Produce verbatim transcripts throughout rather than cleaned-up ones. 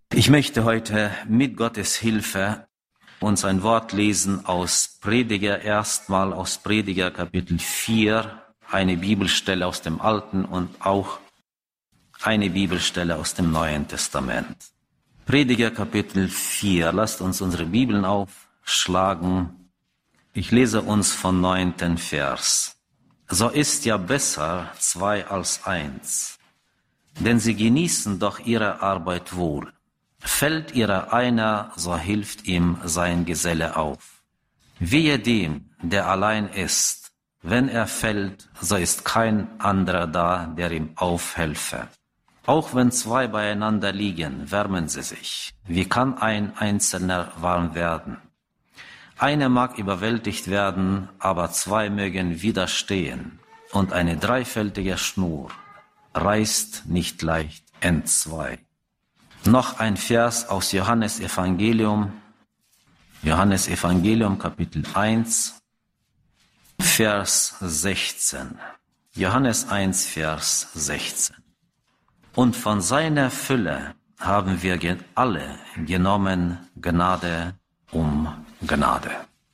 Ich möchte heute mit Gottes Hilfe uns ein Wort lesen aus Prediger, erstmal aus Prediger Kapitel vier, eine Bibelstelle aus dem Alten und auch eine Bibelstelle aus dem Neuen Testament. Prediger Kapitel vier, lasst uns unsere Bibeln aufschlagen. Ich lese uns vom neunten Vers. So ist ja besser zwei als eins, denn sie genießen doch ihre Arbeit wohl. Fällt ihrer einer, so hilft ihm sein Geselle auf. Wehe dem, der allein ist. Wenn er fällt, so ist kein anderer da, der ihm aufhelfe. Auch wenn zwei beieinander liegen, wärmen sie sich. Wie kann ein Einzelner warm werden? Einer mag überwältigt werden, aber zwei mögen widerstehen. Und eine dreifältige Schnur reißt nicht leicht entzwei. Noch ein Vers aus Johannes Evangelium, Johannes Evangelium Kapitel eins, Vers sechzehn. Johannes eins, Vers sechzehn. Und von seiner Fülle haben wir alle genommen, Gnade um Gnade.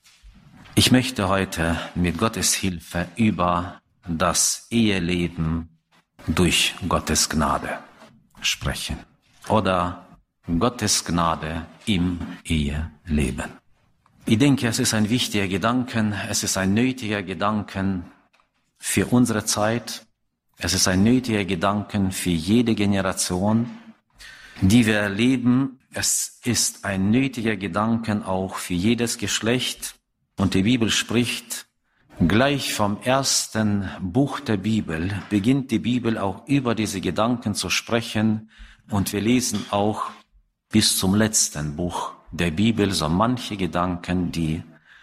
Ich möchte heute mit Gottes Hilfe über das Eheleben durch Gottes Gnade sprechen. Oder Gottes Gnade im Eheleben. Ich denke, es ist ein wichtiger Gedanke, es ist ein nötiger Gedanke für unsere Zeit, es ist ein nötiger Gedanke für jede Generation, die wir erleben. Es ist ein nötiger Gedanke auch für jedes Geschlecht. Und die Bibel spricht, gleich vom ersten Buch der Bibel beginnt die Bibel auch über diese Gedanken zu sprechen. Und wir lesen auch bis zum letzten Buch der Bibel so manche Gedanken, die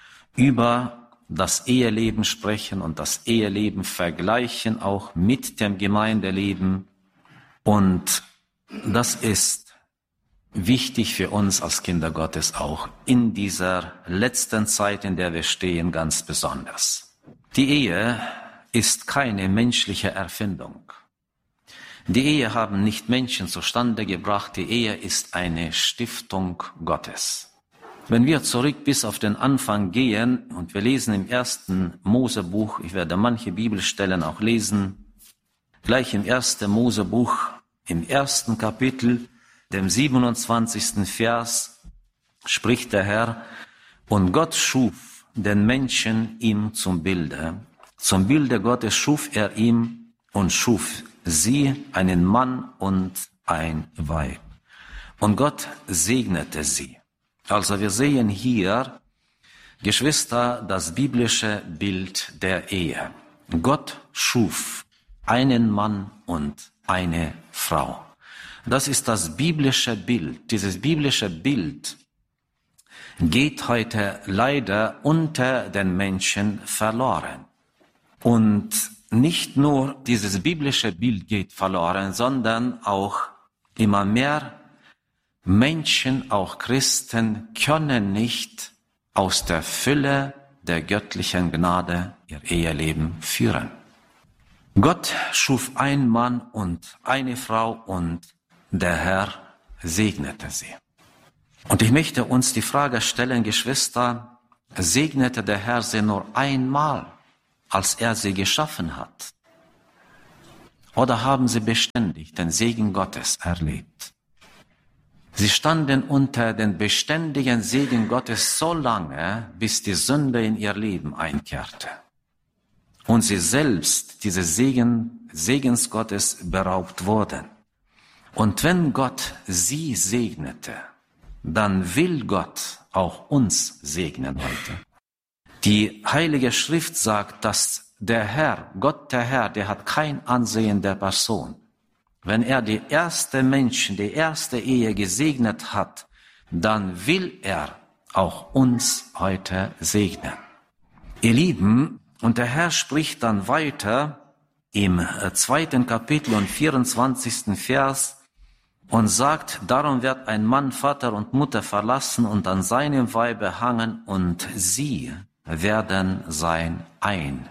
über das Eheleben sprechen und das Eheleben vergleichen auch mit dem Gemeindeleben. Und das ist wichtig für uns als Kinder Gottes auch in dieser letzten Zeit, in der wir stehen, ganz besonders. Die Ehe ist keine menschliche Erfindung. Die Ehe haben nicht Menschen zustande gebracht, die Ehe ist eine Stiftung Gottes. Wenn wir zurück bis auf den Anfang gehen und wir lesen im ersten Mosebuch, ich werde manche Bibelstellen auch lesen, gleich im ersten Mosebuch, im ersten Kapitel, dem siebenundzwanzigsten Vers, spricht der Herr, und Gott schuf den Menschen ihm zum Bilde. Zum Bilde Gottes schuf er ihm und schuf sie, einen Mann und ein Weib. Und Gott segnete sie. Also wir sehen hier, Geschwister, das biblische Bild der Ehe. Gott schuf einen Mann und eine Frau. Das ist das biblische Bild. Dieses biblische Bild geht heute leider unter den Menschen verloren. Und nicht nur dieses biblische Bild geht verloren, sondern auch immer mehr Menschen, auch Christen, können nicht aus der Fülle der göttlichen Gnade ihr Eheleben führen. Gott schuf einen Mann und eine Frau und der Herr segnete sie. Und ich möchte uns die Frage stellen, Geschwister, segnete der Herr sie nur einmal, als er sie geschaffen hat? Oder haben sie beständig den Segen Gottes erlebt? Sie standen unter den beständigen Segen Gottes so lange, bis die Sünde in ihr Leben einkehrte. Und sie selbst, diese Segen, Segens Gottes, beraubt wurden. Und wenn Gott sie segnete, dann will Gott auch uns segnen heute. Die Heilige Schrift sagt, dass der Herr, Gott der Herr, der hat kein Ansehen der Person. Wenn er die erste Menschen, die erste Ehe gesegnet hat, dann will er auch uns heute segnen. Ihr Lieben, und der Herr spricht dann weiter im zweiten Kapitel und vierundzwanzigsten Vers und sagt, darum wird ein Mann Vater und Mutter verlassen und an seinem Weibe hangen und sie werden sein ein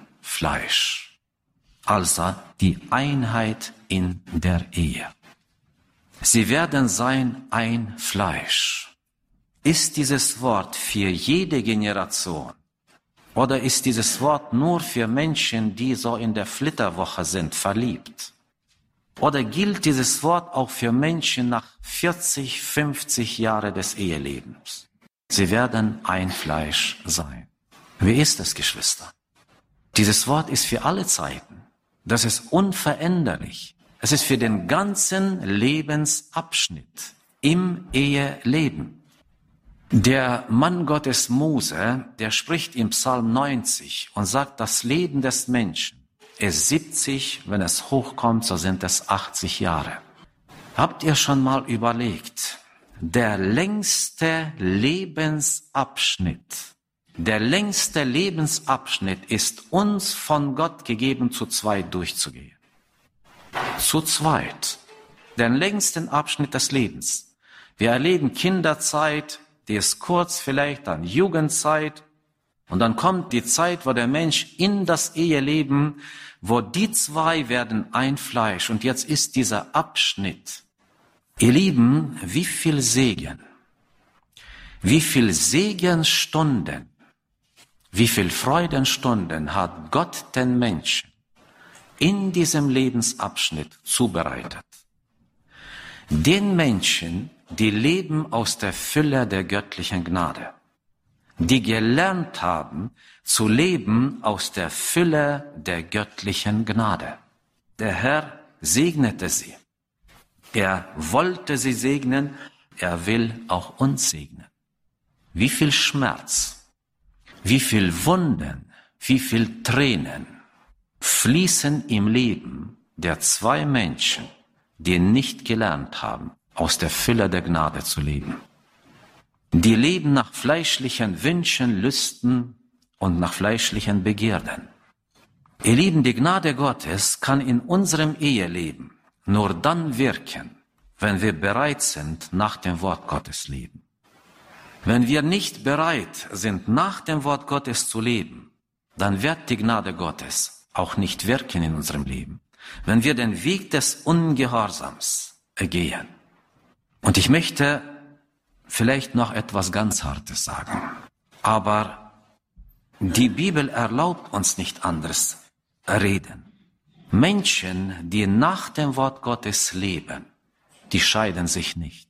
Fleisch. Also die Einheit in der Ehe. Sie werden sein ein Fleisch. Ist dieses Wort für jede Generation? Oder ist dieses Wort nur für Menschen, die so in der Flitterwoche sind, verliebt? Oder gilt dieses Wort auch für Menschen nach vierzig, fünfzig Jahren des Ehelebens? Sie werden ein Fleisch sein. Wie ist es, Geschwister? Dieses Wort ist für alle Zeiten. Das ist unveränderlich. Es ist für den ganzen Lebensabschnitt im Eheleben. Der Mann Gottes Mose, der spricht im Psalm neunzig und sagt, das Leben des Menschen ist siebzig, wenn es hochkommt, so sind es achtzig Jahre. Habt ihr schon mal überlegt, der längste Lebensabschnitt, der längste Lebensabschnitt ist uns von Gott gegeben, zu zweit durchzugehen. Zu zweit. Den längsten Abschnitt des Lebens. Wir erleben Kinderzeit, die ist kurz, vielleicht dann Jugendzeit. Und dann kommt die Zeit, wo der Mensch in das Eheleben, wo die zwei werden ein Fleisch. Und jetzt ist dieser Abschnitt. Ihr Lieben, wie viel Segen, wie viel Segenstunden, wie viel Freudenstunden hat Gott den Menschen in diesem Lebensabschnitt zubereitet. Den Menschen, die leben aus der Fülle der göttlichen Gnade, die gelernt haben zu leben aus der Fülle der göttlichen Gnade. Der Herr segnete sie. Er wollte sie segnen, er will auch uns segnen. Wie viel Schmerz, wie viel Wunden, wie viel Tränen fließen im Leben der zwei Menschen, die nicht gelernt haben, aus der Fülle der Gnade zu leben. Die leben nach fleischlichen Wünschen, Lüsten und nach fleischlichen Begierden. Ihr Lieben, die Gnade Gottes kann in unserem Eheleben nur dann wirken, wenn wir bereit sind, nach dem Wort Gottes leben. Wenn wir nicht bereit sind, nach dem Wort Gottes zu leben, dann wird die Gnade Gottes auch nicht wirken in unserem Leben. Wenn wir den Weg des Ungehorsams gehen. Und ich möchte vielleicht noch etwas ganz Hartes sagen. Aber die Bibel erlaubt uns nicht anderes reden. Menschen, die nach dem Wort Gottes leben, die scheiden sich nicht.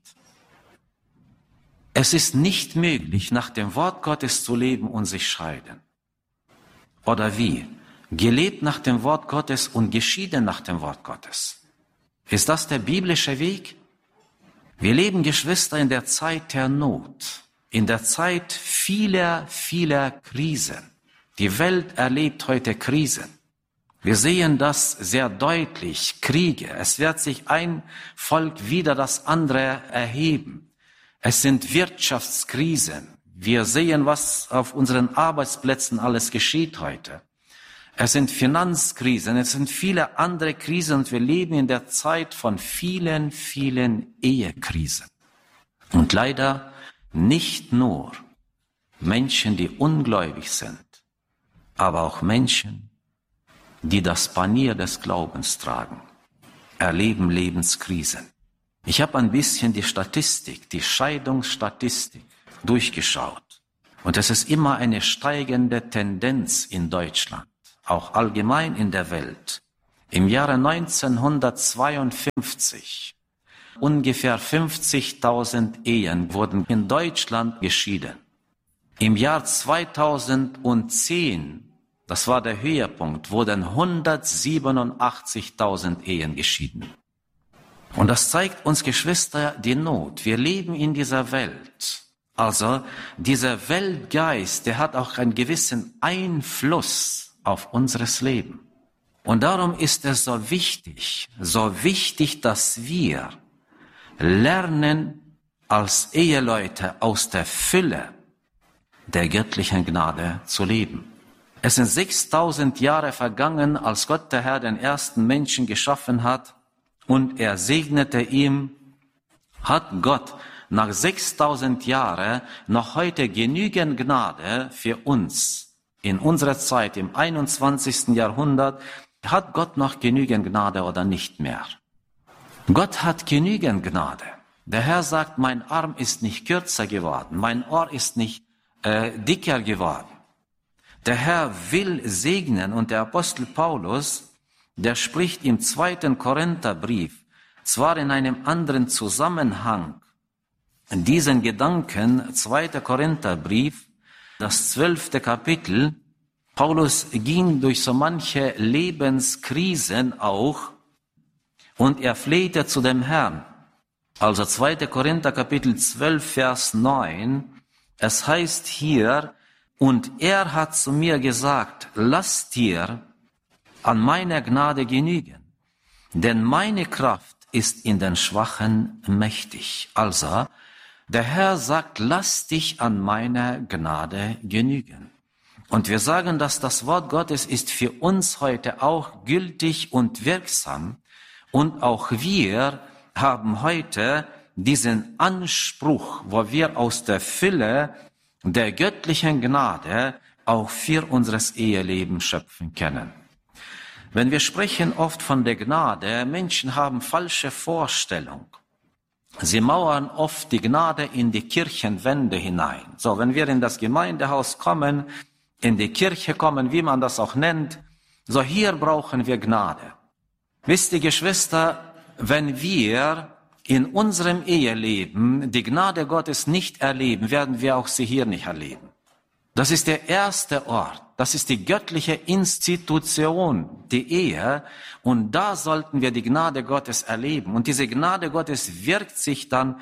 Es ist nicht möglich, nach dem Wort Gottes zu leben und sich scheiden. Oder wie? Gelebt nach dem Wort Gottes und geschieden nach dem Wort Gottes. Ist das der biblische Weg? Wir leben, Geschwister, in der Zeit der Not, in der Zeit vieler, vieler Krisen. Die Welt erlebt heute Krisen. Wir sehen das sehr deutlich, Kriege. Es wird sich ein Volk wider das andere erheben. Es sind Wirtschaftskrisen. Wir sehen, was auf unseren Arbeitsplätzen alles geschieht heute. Es sind Finanzkrisen, es sind viele andere Krisen und wir leben in der Zeit von vielen, vielen Ehekrisen. Und leider nicht nur Menschen, die ungläubig sind, aber auch Menschen, die das Panier des Glaubens tragen, erleben Lebenskrisen. Ich habe ein bisschen die Statistik, die Scheidungsstatistik durchgeschaut. Und es ist immer eine steigende Tendenz in Deutschland, auch allgemein in der Welt. Im Jahre neunzehnhundertzweiundfünfzig ungefähr fünfzigtausend Ehen wurden in Deutschland geschieden. Im Jahr zweitausendzehn, das war der Höhepunkt, wurden hundertsiebenundachtzigtausend Ehen geschieden. Und das zeigt uns, Geschwister, die Not. Wir leben in dieser Welt. Also dieser Weltgeist, der hat auch einen gewissen Einfluss auf unseres Leben. Und darum ist es so wichtig, so wichtig, dass wir lernen, als Eheleute aus der Fülle der göttlichen Gnade zu leben. Es sind sechstausend Jahre vergangen, als Gott der Herr den ersten Menschen geschaffen hat und er segnete ihm, hat Gott nach sechstausend Jahren noch heute genügend Gnade für uns. In unserer Zeit, im einundzwanzigsten Jahrhundert, hat Gott noch genügend Gnade oder nicht mehr? Gott hat genügend Gnade. Der Herr sagt, mein Arm ist nicht kürzer geworden, mein Ohr ist nicht äh, dicker geworden. Der Herr will segnen und der Apostel Paulus, der spricht im zweiten Korintherbrief, zwar in einem anderen Zusammenhang, diesen Gedanken, zweiter Korintherbrief, das zwölfte Kapitel. Paulus ging durch so manche Lebenskrisen auch und er flehte zu dem Herrn. Also zweiter Korinther Kapitel zwölf, Vers neun, es heißt hier, und er hat zu mir gesagt, lass dir an meiner Gnade genügen, denn meine Kraft ist in den Schwachen mächtig. Also, der Herr sagt, lass dich an meiner Gnade genügen. Und wir sagen, dass das Wort Gottes ist für uns heute auch gültig und wirksam. Und auch wir haben heute diesen Anspruch, wo wir aus der Fülle der göttlichen Gnade auch für unseres Eheleben schöpfen können. Wenn wir sprechen oft von der Gnade, Menschen haben falsche Vorstellung. Sie mauern oft die Gnade in die Kirchenwände hinein. So, wenn wir in das Gemeindehaus kommen, in die Kirche kommen, wie man das auch nennt, so hier brauchen wir Gnade. Wisst ihr, Geschwister, wenn wir in unserem Eheleben die Gnade Gottes nicht erleben, werden wir auch sie hier nicht erleben. Das ist der erste Ort. Das ist die göttliche Institution, die Ehe. Und da sollten wir die Gnade Gottes erleben. Und diese Gnade Gottes wirkt sich dann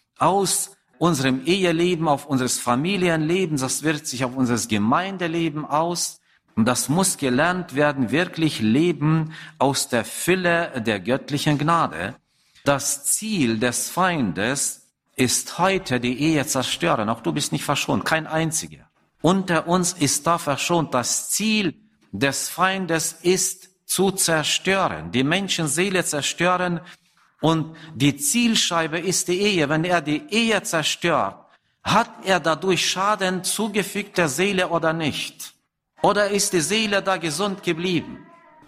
aus unserem Eheleben, auf unseres Familienleben. Das wirkt sich auf unser Gemeindeleben aus. Und das muss gelernt werden, wirklich leben aus der Fülle der göttlichen Gnade. Das Ziel des Feindes ist heute die Ehe zerstören. Auch du bist nicht verschont, kein einziger. Unter uns ist da verschont. Das Ziel des Feindes ist zu zerstören, die Menschenseele zerstören. Und die Zielscheibe ist die Ehe. Wenn er die Ehe zerstört, hat er dadurch Schaden zugefügt der Seele oder nicht? Oder ist die Seele da gesund geblieben?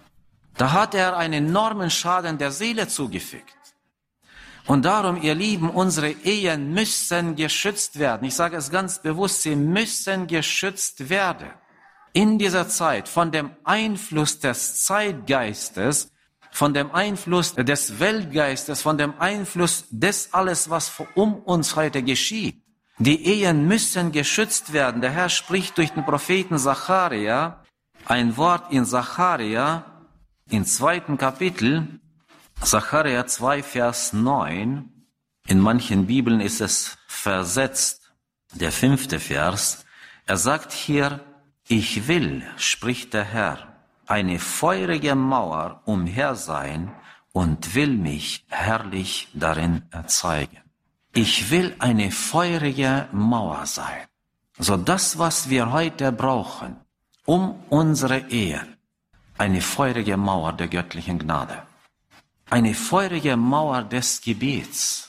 Da hat er einen enormen Schaden der Seele zugefügt. Und darum, ihr Lieben, unsere Ehen müssen geschützt werden. Ich sage es ganz bewusst, sie müssen geschützt werden. In dieser Zeit von dem Einfluss des Zeitgeistes, von dem Einfluss des Weltgeistes, von dem Einfluss des alles, was um uns heute geschieht. Die Ehen müssen geschützt werden. Der Herr spricht durch den Propheten Zacharia, ein Wort in Zacharia, im zweiten Kapitel, Zacharia zwei, Vers neun, in manchen Bibeln ist es versetzt, der fünfte Vers. Er sagt hier, ich will, spricht der Herr, eine feurige Mauer umher sein und will mich herrlich darin erzeigen. Ich will eine feurige Mauer sein. So das, was wir heute brauchen, um unsere Ehe, eine feurige Mauer der göttlichen Gnade. Eine feurige Mauer des Gebets.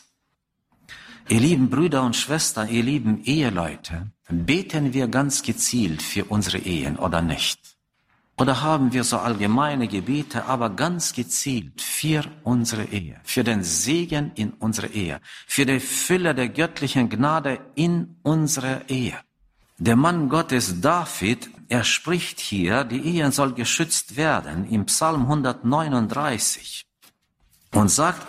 Ihr lieben Brüder und Schwestern, ihr lieben Eheleute, beten wir ganz gezielt für unsere Ehen oder nicht? Oder haben wir so allgemeine Gebete, aber ganz gezielt für unsere Ehe, für den Segen in unserer Ehe, für die Fülle der göttlichen Gnade in unserer Ehe? Der Mann Gottes David, er spricht hier, die Ehe soll geschützt werden, im Psalm hundertneununddreißig. Und sagt